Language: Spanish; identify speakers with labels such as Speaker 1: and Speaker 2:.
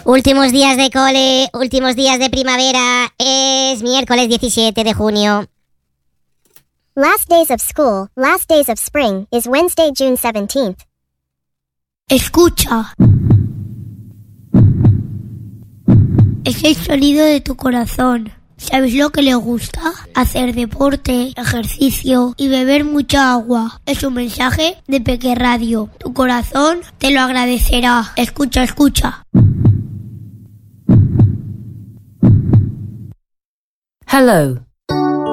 Speaker 1: Últimos días de cole, últimos días de primavera. Es miércoles 17 de junio.
Speaker 2: Last days of school, last days of spring, is Wednesday, June 17th.
Speaker 3: Escucha. Es el sonido de tu corazón. ¿Sabes lo que le gusta? Hacer deporte, ejercicio y beber mucha agua. Es un mensaje de Peque Radio. Tu corazón te lo agradecerá. Escucha, escucha.
Speaker 4: Hello,